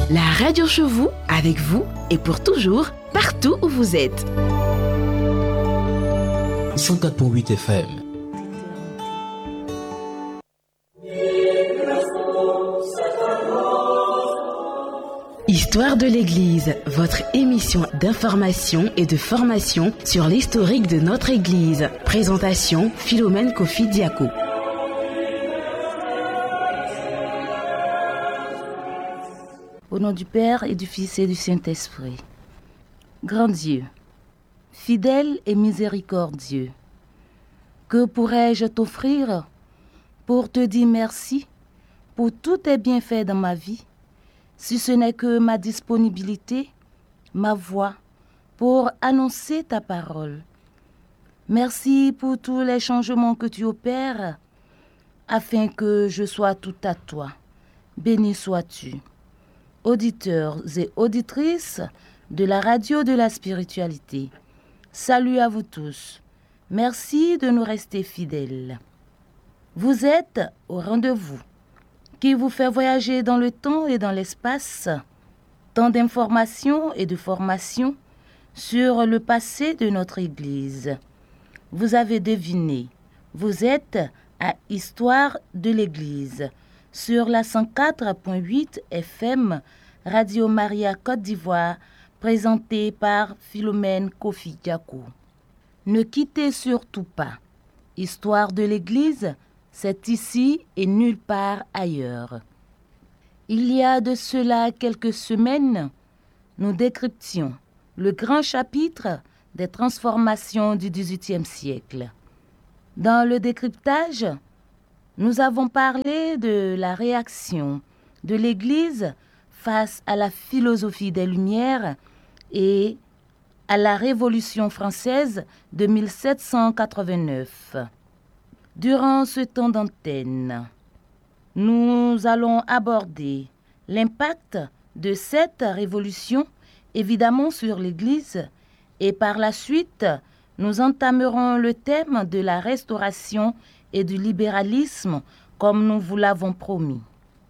La radio chez vous, avec vous et pour toujours, partout où vous êtes. 104.8 FM. Histoire de l'Église, votre émission d'information et de formation sur l'historique de notre Église. Présentation, Philomène Kofi Diako. Au nom du Père et du Fils et du Saint-Esprit. Grand Dieu, fidèle et miséricordieux, que pourrais-je t'offrir pour te dire merci pour tous tes bienfaits dans ma vie, si ce n'est que ma disponibilité, ma voix, pour annoncer ta parole. Merci pour tous les changements que tu opères, afin que je sois tout à toi. Béni sois-tu. Auditeurs et auditrices de la radio de la spiritualité, salut à vous tous. Merci de nous rester fidèles. Vous êtes au rendez-vous qui vous fait voyager dans le temps et dans l'espace, tant d'informations et de formations sur le passé de notre Église. Vous avez deviné, vous êtes à Histoire de l'Église, sur la 104.8 FM, Radio Maria Côte d'Ivoire, présentée par Philomène Kofi Diako. Ne quittez surtout pas. Histoire de l'Église, c'est ici et nulle part ailleurs. Il y a de cela quelques semaines, nous décryptions le grand chapitre des transformations du XVIIIe siècle. Dans le décryptage, nous avons parlé de la réaction de l'Église face à la philosophie des Lumières et à la Révolution française de 1789. Durant ce temps d'antenne, nous allons aborder l'impact de cette révolution, évidemment sur l'Église, et par la suite, nous entamerons le thème de la restauration et du libéralisme, comme nous vous l'avons promis.